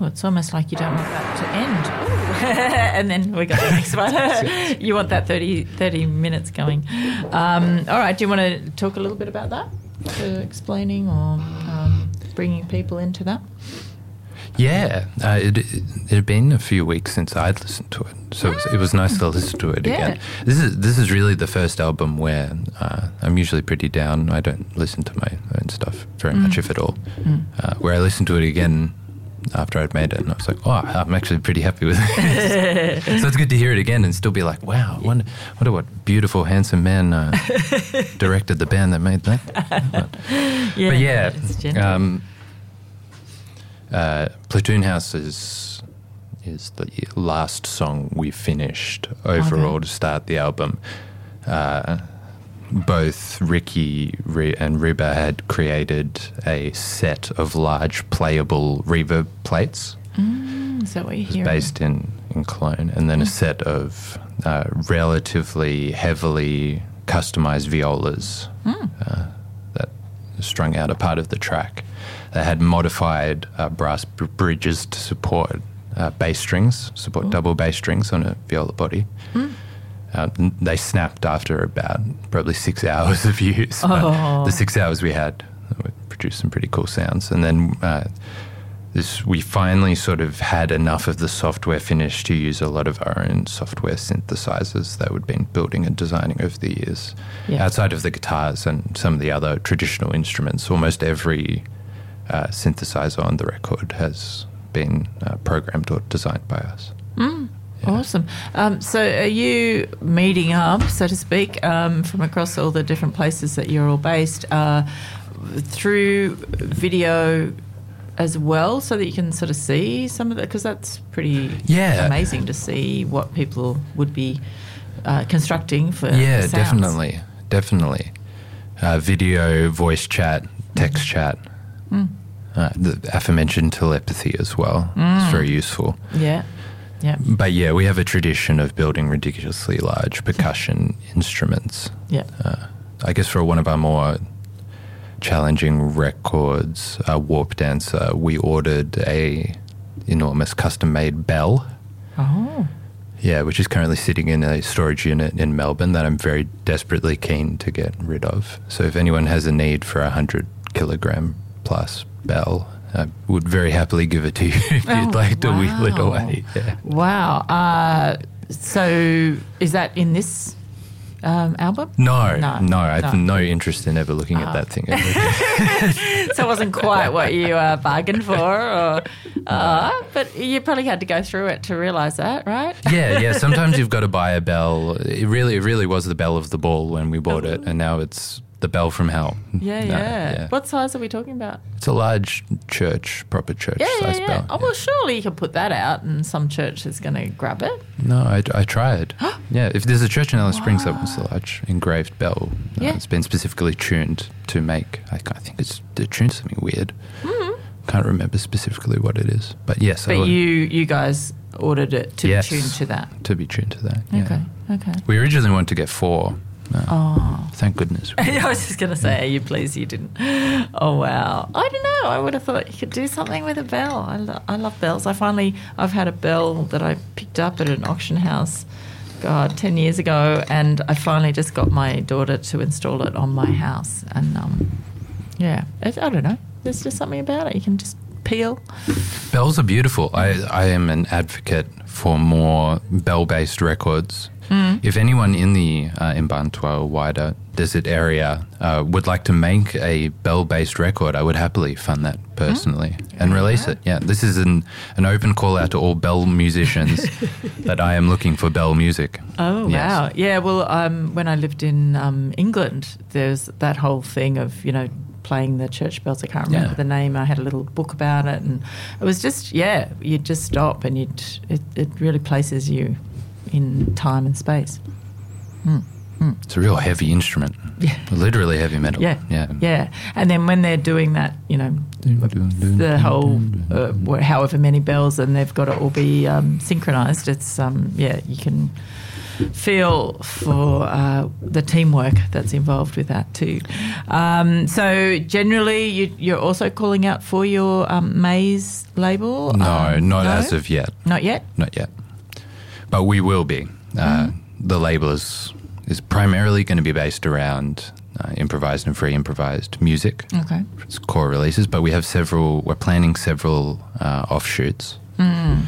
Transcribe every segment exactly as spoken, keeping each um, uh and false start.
Oh, it's almost like you don't want that to end. Ooh. And then we got the next one. You want that thirty, thirty minutes going. Um, all right, do you want to talk a little bit about that? To explaining or um, bringing people into that? Yeah, uh, it, it had been a few weeks since I'd listened to it, so it was, it was nice to listen to it yeah. again. This is this is really the first album where uh, I'm usually pretty down. I don't listen to my own stuff very mm. much, if at all. Mm. Uh, where I listened to it again after I'd made it, and I was like, oh, I'm actually pretty happy with it. So it's good to hear it again and still be like, wow, I wonder, wonder what beautiful, handsome man uh, directed the band that made that. But yeah, but yeah um, uh, Platoon House is, is the last song we finished overall okay. to start the album. Uh, both Ricky and Reba had created a set of large playable reverb plates. Mm, is that what you hear? Based in, in Cologne. And then mm. a set of uh, relatively heavily customized violas mm. uh, that strung out a part of the track. They had modified uh, brass b- bridges to support uh, bass strings, support Ooh. double bass strings on a viola body. Mm. Uh, they snapped after about probably six hours of use. But oh. the six hours we had produced some pretty cool sounds. And then uh, this, we finally sort of had enough of the software finished to use a lot of our own software synthesizers that we'd been building and designing over the years. Yeah. Outside of the guitars and some of the other traditional instruments, almost every uh, synthesizer on the record has been uh, programmed or designed by us. Mm. Yeah. Awesome. Um, so are you meeting up, so to speak, um, from across all the different places that you're all based uh, through video as well, so that you can sort of see some of that? Because that's pretty yeah. amazing to see what people would be uh, constructing for Yeah, sounds. definitely. Definitely. Uh, video, voice chat, text mm. chat. Mm. Uh, the aforementioned telepathy as well. Mm. It's very useful. Yeah. Yeah. But yeah, we have a tradition of building ridiculously large percussion instruments. Yeah. Uh, I guess for one of our more challenging records, uh, Warp Dancer, we ordered a enormous custom-made bell. Oh. Yeah, which is currently sitting in a storage unit in Melbourne that I'm very desperately keen to get rid of. So if anyone has a need for a hundred kilogram plus bell, I would very happily give it to you if oh, you'd like to wow. wheel it away. Yeah. Wow. Uh, so is that in this um, album? No, no, no. I have no. no interest in ever looking oh. at that thing. So it wasn't quite what you uh, bargained for, or, uh, but you probably had to go through it to realise that, right? Yeah, yeah. Sometimes you've got to buy a bell. It really, it really was the bell of the ball when we bought it, and now it's the bell from hell. Yeah, no, yeah. yeah. What size are we talking about? It's a large church, proper church yeah, size yeah, yeah. bell. Oh, well, surely you can put that out and some church is going to grab it. No, I, I tried. Yeah, if there's a church in Alice wow. Springs that wants a large engraved bell, uh, yeah. it's been specifically tuned to make, I, I think it's they're tuned to something weird. Mm-hmm. Can't remember specifically what it is. But yes. But I would, you, you guys ordered it to yes, be tuned to that. To be tuned to that, yeah. Okay, okay. We originally wanted to get four. No. Oh. Thank goodness. I was just going to say, are you pleased you didn't? Oh, wow. I don't know. I would have thought you could do something with a bell. I, lo- I love bells. I finally, I've had a bell that I picked up at an auction house, God, ten years ago, and I finally just got my daughter to install it on my house. And, um, yeah, it, I don't know. There's just something about it. You can just peel. Bells are beautiful. I, I am an advocate for more bell-based records. Mm. If anyone in the uh, Mbantua or wider desert area uh, would like to make a bell-based record, I would happily fund that personally mm. and release yeah. it. Yeah, this is an, an open call out to all bell musicians that I am looking for bell music. Oh, yes. wow. Yeah, well, um, when I lived in um, England, there's that whole thing of, you know, playing the church bells. I can't remember yeah. the name. I had a little book about it, and it was just, yeah, you'd just stop and you'd it, it really places you in time and space. Mm. Mm. It's a real heavy instrument. Yeah. Literally heavy metal. Yeah. Yeah. Yeah. And then when they're doing that, you know, the whole, uh, however many bells, and they've got to all be um, synchronised, it's, um, yeah, you can feel for uh, the teamwork that's involved with that too. Um, so generally, you, you're also calling out for your um, Maze label? No, um, not no? as of yet. Not yet? Not yet. But we will be. Uh, mm. The label is, is primarily going to be based around uh, improvised and free improvised music. Okay. It's core releases, but we have several, we're planning several uh, offshoots. Mm.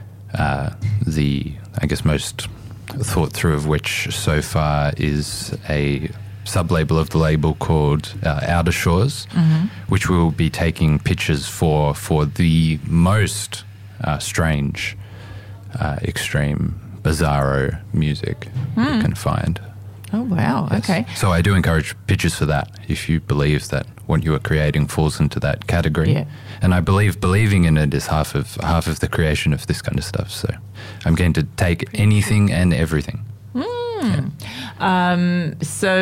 Uh, the, I guess, most thought through of which so far is a sub-label of the label called uh, Outer Shores, mm-hmm. which we will be taking pictures for for the most uh, strange, uh, extreme, bizarro music mm. you can find. Oh, wow. Yes. Okay. So I do encourage pictures for that if you believe that what you are creating falls into that category. Yeah. And I believe believing in it is half of half of the creation of this kind of stuff. So I'm going to take anything and everything. Mm. Yeah. Um,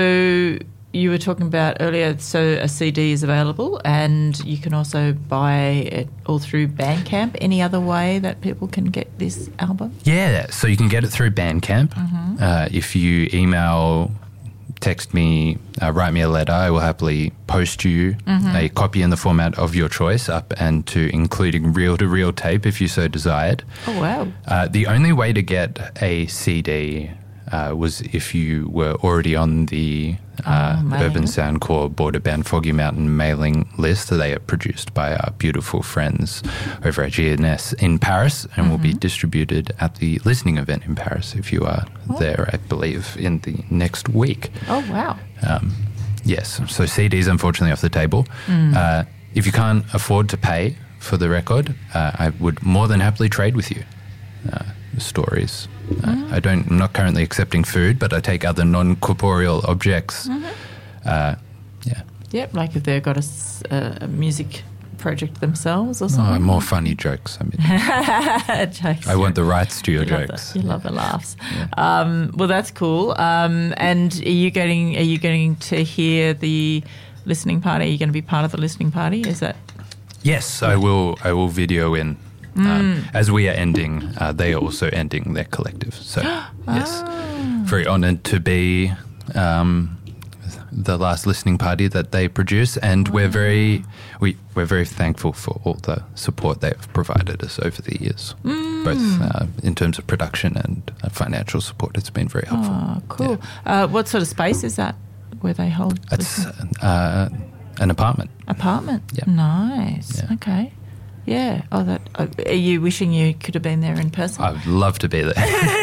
so you were talking about earlier, so a C D is available and you can also buy it all through Bandcamp. Any other way that people can get this album? Yeah, so you can get it through Bandcamp. Mm-hmm. Uh, if you email, text me, uh, write me a letter, I will happily post you mm-hmm. a copy in the format of your choice up and to including reel-to-reel tape if you so desired. Oh, wow. Uh, the only way to get a C D uh, was if you were already on the uh, oh, Urban Soundcore Border Band Foggy Mountain mailing list. They are produced by our beautiful friends over at G N S in Paris and mm-hmm. will be distributed at the listening event in Paris if you are oh. there, I believe, in the next week. Oh, wow. Um, yes, so C Ds unfortunately off the table. Mm. Uh, if you can't afford to pay for the record, uh, I would more than happily trade with you. Uh, stories. Uh, mm-hmm. I don't. I'm not currently accepting food, but I take other non-corporeal objects. Mm-hmm. Uh, yeah. Yep, like if they've got a, a music project themselves or something. Oh, more funny jokes. I mean, jokes. I want the rights to your you jokes. Love the, you yeah. love the laughs. Yeah. Um, well, that's cool. Um, and are you getting? Are you getting to hear the listening party? Are you going to be part of the listening party? Is that? Yes, I will. I will video in. Mm. Um, as we are ending, uh, they are also ending their collective. So, yes, ah. very honoured to be um, the last listening party that they produce, and wow. we're very we we're very thankful for all the support they have provided us over the years, mm. both uh, in terms of production and uh, financial support. It's been very helpful. Oh, cool. Yeah. Uh, what sort of space is that where they hold? It's uh, an apartment. Apartment. Yeah. Nice. Yeah. Okay. Yeah. Oh, that. Uh, are you wishing you could have been there in person? I would love to be there.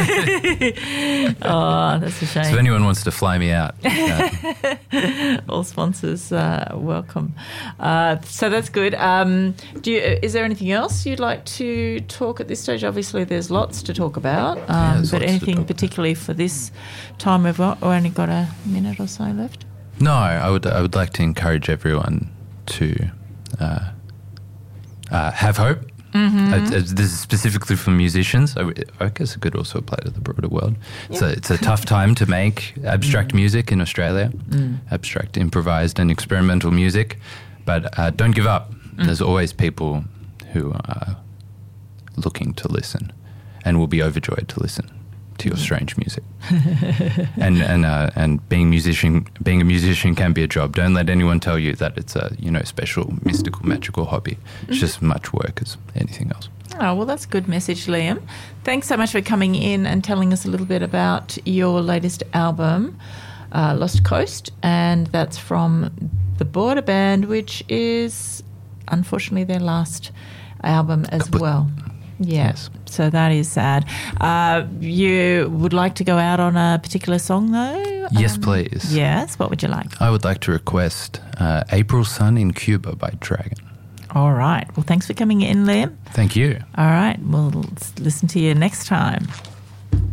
Oh, that's a shame. So if anyone wants to fly me out, uh, all sponsors uh, welcome. Uh, so that's good. Um, do you, is there anything else you'd like to talk at this stage? Obviously, there's lots to talk about, um, yeah, but anything particularly about. For this time? We've got, only got a minute or so left. No, I would. I would like to encourage everyone to. Uh, Uh, have hope. Mm-hmm. Uh, this is specifically for musicians. I, I guess it could also apply to the broader world. Yep. So it's a tough time to make abstract mm. music in Australia, mm. abstract, improvised and experimental music. But uh, don't give up. Mm. There's always people who are looking to listen and will be overjoyed to listen to your strange music. and and uh, and being musician, being a musician can be a job. Don't let anyone tell you that it's a you know special, mystical, magical hobby. It's mm-hmm. just as much work as anything else. Oh, well, that's a good message, Liam. Thanks so much for coming in and telling us a little bit about your latest album, uh, Lost Coast, and that's from the Border Band, which is unfortunately their last album as Kaput. well. Yeah, yes. So that is sad. Uh, you would like to go out on a particular song, though? Yes, um, please. Yes, what would you like? I would like to request uh, April Sun in Cuba by Dragon. All right. Well, thanks for coming in, Liam. Thank you. All right. We'll listen to you next time.